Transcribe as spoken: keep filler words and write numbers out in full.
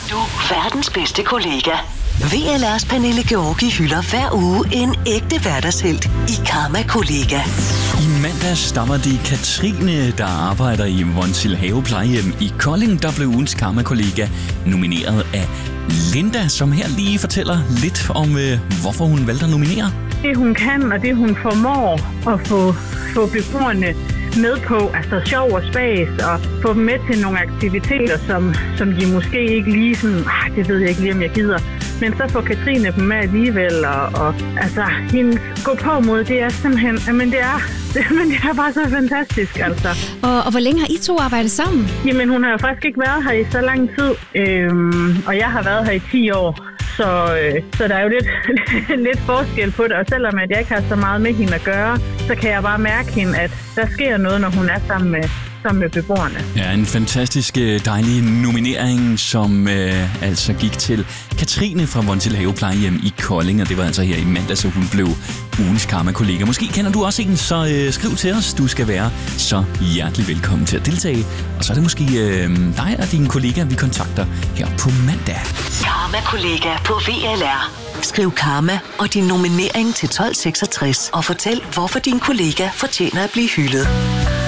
du, verdens bedste kollega. V L R's Pernille Georgi hylder hver uge en ægte hverdagshelt i Karma-kollega. I mandag stammer det Katrine, der arbejder i Vonsild Have Plejehjem i Kolding, der blev ugens Karma-kollega nomineret af Linda, som her lige fortæller lidt om, øh, hvorfor hun valgte at nominere. Det hun kan, og det hun formår at få, få beboerne med på, altså sjov og spas, og få dem med til nogle aktiviteter, som, som de måske ikke lige sådan, ah, det ved jeg ikke lige, om jeg gider. Men så får Katrine dem med alligevel, og, og altså, hendes gå på mod, det er simpelthen, jamen det er, det, men det er bare så fantastisk, altså. Og, og hvor længe har I to arbejdet sammen? Jamen, hun har jo faktisk ikke været her i så lang tid, øhm, og jeg har været her i ti år. Så, øh, så der er jo lidt, lidt forskel på det, og selvom at jeg ikke har så meget med hende at gøre, så kan jeg bare mærke hende, at der sker noget, når hun er sammen med, sammen med beboerne. Ja, en fantastisk dejlig nominering, som øh, altså gik til Katrine fra Vonsild Have Plejehjem i Kolding, og det var altså her i mandag, så hun blev ugens Karma-kollega. Måske kender du også en, så øh, skriv til os. Du skal være så hjertelig velkommen til at deltage. Og så er det måske øh, dig og dine kollegaer, vi kontakter her på mandag. Karma-kollega på V L R. Skriv Karma og din nominering til tolv seksogtres og fortæl, hvorfor din kollega fortjener at blive hyldet.